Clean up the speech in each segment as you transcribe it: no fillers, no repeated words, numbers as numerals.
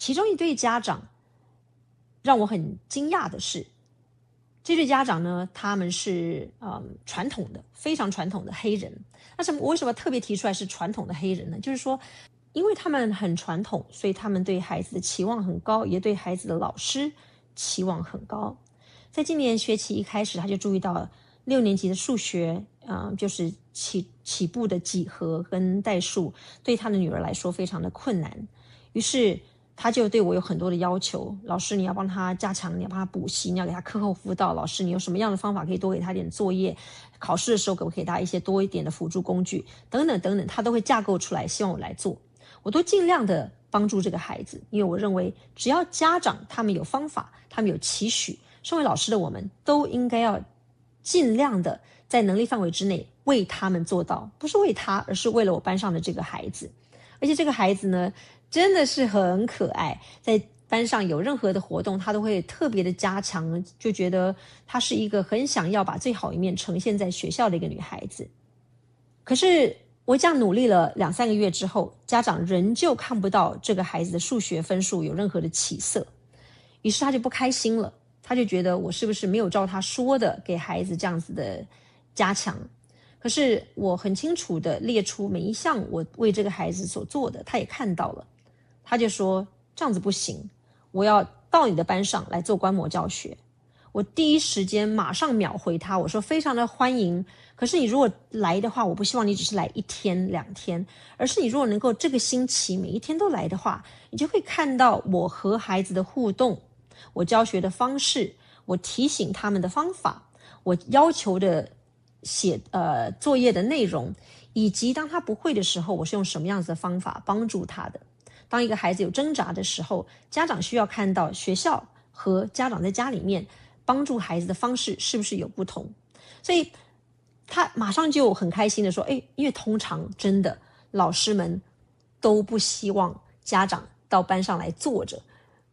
其中一对家长让我很惊讶的是，这对家长呢，他们是传统的，非常传统的黑人。那我为什么特别提出来是传统的黑人呢？就是说，因为他们很传统，所以他们对孩子的期望很高，也对孩子的老师期望很高。在今年学期一开始，他就注意到6年级的数学，就是起步的几何跟代数，对他的女儿来说非常的困难。于是他就对我有很多的要求，老师你要帮他加强，你要帮他补习，你要给他课后辅导，老师你有什么样的方法可以多给他一点作业，考试的时候可不可以给他一些多一点的辅助工具，等等等等，他都会架构出来，希望我来做。我都尽量的帮助这个孩子，因为我认为只要家长他们有方法，他们有期许，身为老师的我们都应该要尽量的在能力范围之内为他们做到，不是为他，而是为了我班上的这个孩子。而且这个孩子呢，真的是很可爱，在班上有任何的活动，他都会特别的加强，就觉得她是一个很想要把最好一面呈现在学校的一个女孩子。可是我这样努力了2-3个月之后，家长仍旧看不到这个孩子的数学分数有任何的起色，于是他就不开心了，他就觉得我是不是没有照他说的给孩子这样子的加强。可是我很清楚的列出每一项我为这个孩子所做的，他也看到了，他就说这样子不行，我要到你的班上来做观摩教学。我第一时间马上秒回他，我说非常的欢迎，可是你如果来的话，我不希望你只是来1天2天，而是你如果能够这个星期每一天都来的话，你就会看到我和孩子的互动，我教学的方式，我提醒他们的方法，我要求的作业的内容，以及当他不会的时候，我是用什么样子的方法帮助他的。当一个孩子有挣扎的时候，家长需要看到学校和家长在家里面帮助孩子的方式是不是有不同。所以他马上就很开心的说，因为通常真的老师们都不希望家长到班上来坐着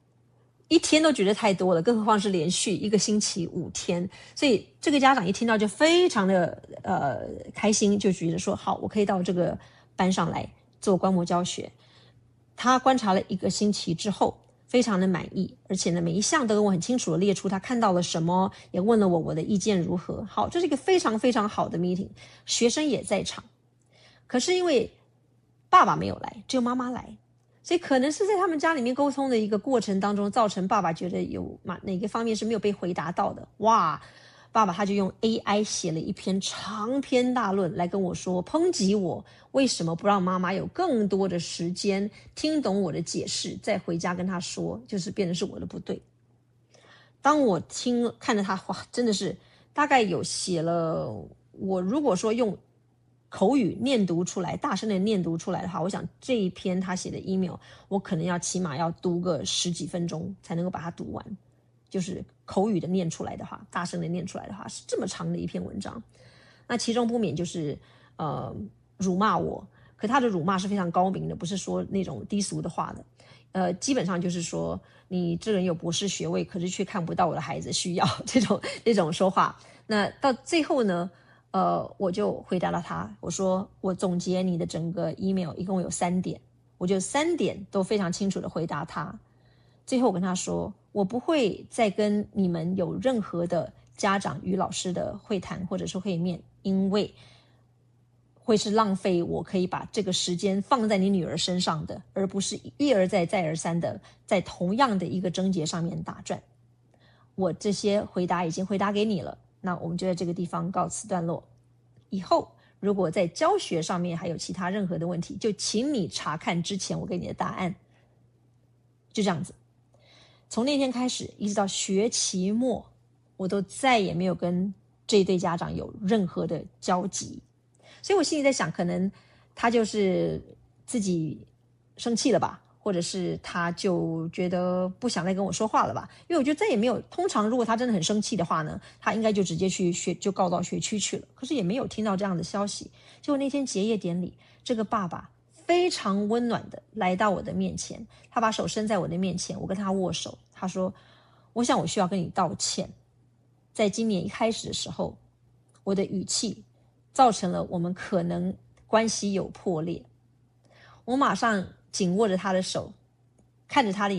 ，1天都觉得太多了，更何况是连续1个星期5天。所以这个家长一听到就非常的开心，就觉得说好，我可以到这个班上来做观摩教学。他观察了1个星期之后非常的满意，而且呢每一项都跟我很清楚的列出他看到了什么，也问了我的意见如何。好，这是一个非常非常好的 meeting， 学生也在场。可是因为爸爸没有来，只有妈妈来，所以可能是在他们家里面沟通的一个过程当中，造成爸爸觉得有哪个方面是没有被回答到的。哇，爸爸他就用 AI 写了一篇长篇大论来跟我说，抨击我为什么不让妈妈有更多的时间听懂我的解释，再回家跟他说，就是变成是我的不对。当我看着他，哇，真的是大概有写了，我如果说用口语念读出来，大声的念读出来的话，我想这一篇他写的 email 我可能起码要读个10几分钟才能够把它读完，就是口语的念出来的话，大声的念出来的话，是这么长的一篇文章。那其中不免就是辱骂我，可他的辱骂是非常高明的，不是说那种低俗的话的。基本上就是说你这人有博士学位，可是却看不到我的孩子需要这种说话。那到最后呢，我就回答了他，我说我总结你的整个 email 一共有3点，我就3点都非常清楚的回答他。最后我跟他说，我不会再跟你们有任何的家长与老师的会谈或者说会面，因为会是浪费我可以把这个时间放在你女儿身上的，而不是一而再再而三的在同样的一个症结上面打转。我这些回答已经回答给你了，那我们就在这个地方告辞段落。以后如果在教学上面还有其他任何的问题，就请你查看之前我给你的答案。就这样子，从那天开始一直到学期末，我都再也没有跟这一对家长有任何的交集。所以我心里在想，可能他就是自己生气了吧，或者是他就觉得不想再跟我说话了吧。因为我觉得再也没有，通常如果他真的很生气的话呢，他应该就直接就告到学区去了。可是也没有听到这样的消息。结果那天结业典礼，这个爸爸非常温暖的来到我的面前，他把手伸在我的面前，我跟他握手，他说，我想我需要跟你道歉，在今年一开始的时候，我的语气造成了我们可能关系有破裂。我马上紧握着他的手，看着他的